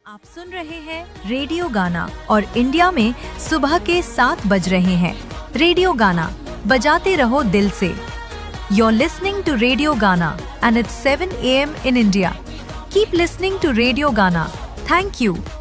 आप सुन रहे हैं रेडियो गाना और इंडिया में सुबह के 7 बज रहे हैं। रेडियो गाना बजाते रहो दिल से। You're listening to Radio Gana and it's 7 a.m. in India. Keep listening to Radio Gana. Thank you.